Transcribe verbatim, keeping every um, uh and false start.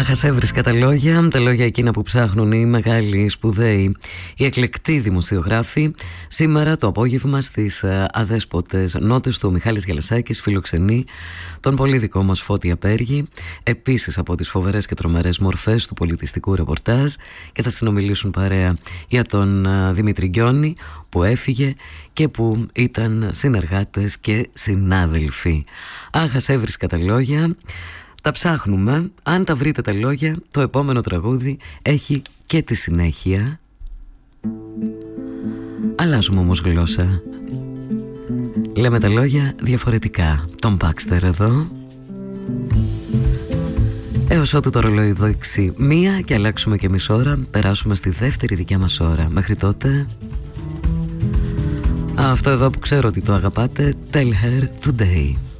Άχας έβρισκα τα λόγια, τα λόγια εκείνα που ψάχνουν οι μεγάλοι, σπουδαίοι, οι εκλεκτοί δημοσιογράφοι. Σήμερα το απόγευμα στις αδέσποτες νότες του, ο Μιχάλης Γελασάκης φιλοξενεί τον πολύ δικό μας Φώτη Απέργη, επίσης από τις φοβερές και τρομερές μορφές του πολιτιστικού ρεπορτάζ, και θα συνομιλήσουν παρέα για τον Δημήτρη Γκιόνη που έφυγε και που ήταν συνεργάτες και συνάδελφοι. Άχας έβρισκα τα λόγια. Τα ψάχνουμε. Αν τα βρείτε τα λόγια, το επόμενο τραγούδι έχει και τη συνέχεια. Αλλάζουμε όμως γλώσσα. Λέμε τα λόγια διαφορετικά. Τον Baxter εδώ. Έως ότου το ρολόι δείξει μία και αλλάξουμε και μισή ώρα, περάσουμε στη δεύτερη δικιά μας ώρα. Μέχρι τότε, αυτό εδώ που ξέρω ότι το αγαπάτε, Tell Her Today.